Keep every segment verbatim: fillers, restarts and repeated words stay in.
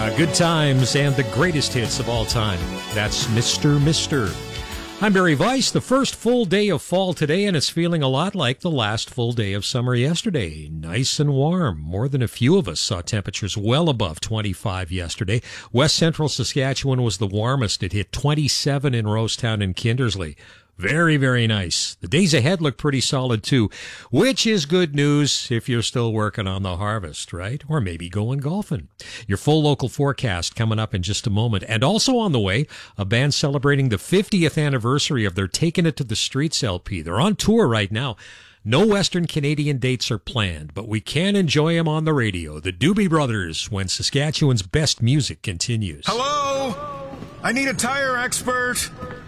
Yeah, good times and the greatest hits of all time. That's Mister Mister I'm Barry Weiss. The first full day of fall today, and it's feeling a lot like the last full day of summer yesterday. Nice and warm. More than a few of us saw temperatures well above twenty-five yesterday. West Central Saskatchewan was the warmest. It hit twenty-seven in Rosetown and Kindersley. Very, very nice. The days ahead look pretty solid, too, which is good news if you're still working on the harvest, right? Or maybe going golfing. Your full local forecast coming up in just a moment. And also on the way, a band celebrating the fiftieth anniversary of their Taking It to the Streets L P. They're on tour right now. No Western Canadian dates are planned, but we can enjoy them on the radio. The Doobie Brothers, when Saskatchewan's best music continues. Hello? I need a tire expert.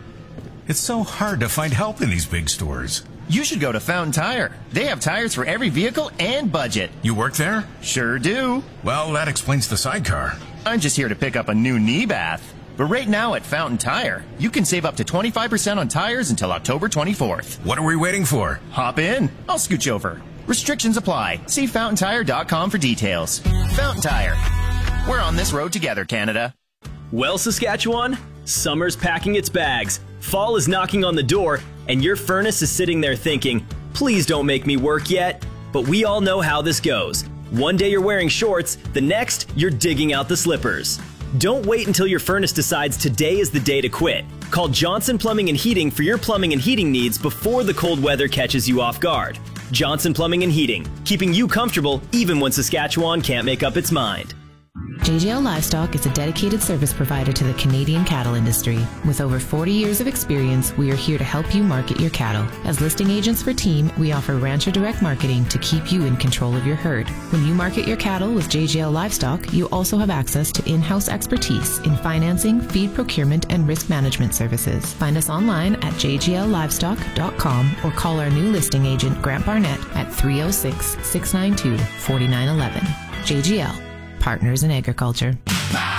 It's so hard to find help in these big stores. You should go to Fountain Tire. They have tires for every vehicle and budget. You work there? Sure do. Well, that explains the sidecar. I'm just here to pick up a new knee bath. But right now at Fountain Tire, you can save up to twenty-five percent on tires until October twenty-fourth. What are we waiting for? Hop in. I'll scooch over. Restrictions apply. See fountain tire dot com for details. Fountain Tire. We're on this road together, Canada. Well, Saskatchewan, summer's packing its bags. Fall is knocking on the door, and your furnace is sitting there thinking, please don't make me work yet. But we all know how this goes. One day you're wearing shorts, the next you're digging out the slippers. Don't wait until your furnace decides today is the day to quit. Call Johnson Plumbing and Heating for your plumbing and heating needs before the cold weather catches you off guard. Johnson Plumbing and Heating, keeping you comfortable even when Saskatchewan can't make up its mind. J J L Livestock is a dedicated service provider to the Canadian cattle industry. With over forty years of experience, we are here to help you market your cattle. As listing agents for Team, we offer Rancher Direct Marketing to keep you in control of your herd. When you market your cattle with J J L Livestock, you also have access to in-house expertise in financing, feed procurement, and risk management services. Find us online at j g l livestock dot com or call our new listing agent, Grant Barnett, at three oh six, six nine two, four nine one one. J G L. Partners in Agriculture.